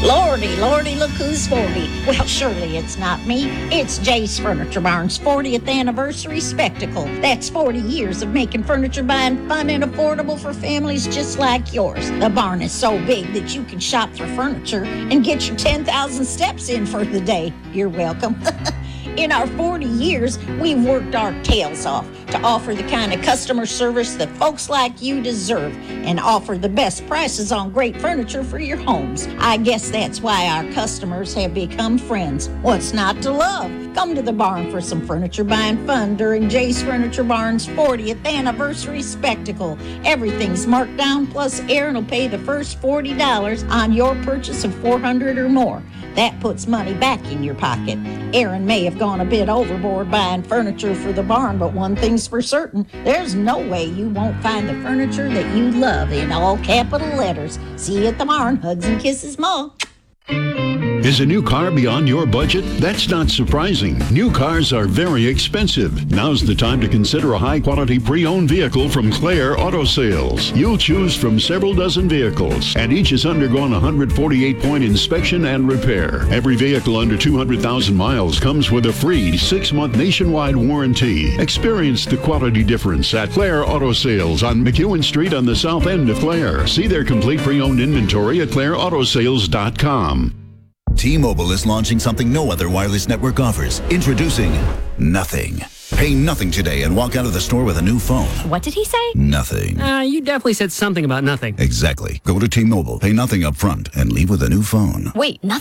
Lordy, Lordy, look who's 40. Well, surely it's not me. It's Jay's Furniture Barn's 40th anniversary spectacle. That's 40 years of making furniture buying fun and affordable for families just like yours. The barn is so big that you can shop for furniture and get your 10,000 steps in for the day. You're welcome. In our 40 years, we've worked our tails off to offer the kind of customer service that folks like you deserve and offer the best prices on great furniture for your homes. I guess that's why our customers have become friends. What's not to love? Come to the barn for some furniture buying fun during Jay's Furniture Barn's 40th anniversary spectacle. Everything's marked down, plus Aaron will pay the first $40 on your purchase of $400 or more. That puts money back in your pocket. Aaron may have gone a bit overboard buying furniture for the barn, but one thing's for certain, there's no way you won't find the furniture that you love in all capital letters. See you at the barn. Hugs and kisses, Ma. Is a new car beyond your budget? That's not surprising. New cars are very expensive. Now's the time to consider a high-quality pre-owned vehicle from Claire Auto Sales. You'll choose from several dozen vehicles, and each has undergone a 148-point inspection and repair. Every vehicle under 200,000 miles comes with a free 6-month nationwide warranty. Experience the quality difference at Claire Auto Sales on McEwen Street on the south end of Claire. See their complete pre-owned inventory at ClaireAutoSales.com. T-Mobile is launching something no other wireless network offers. Introducing Nothing. Pay nothing today and walk out of the store with a new phone. What did he say? Nothing. You definitely said something about nothing. Exactly. Go to T-Mobile, pay nothing up front, and leave with a new phone. Wait, nothing?